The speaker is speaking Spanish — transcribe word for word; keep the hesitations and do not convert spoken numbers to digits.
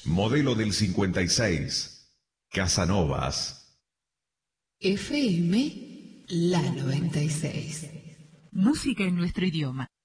modelo del cincuenta y seis, Casanovas. F M, la noventa y seis. Música en nuestro idioma.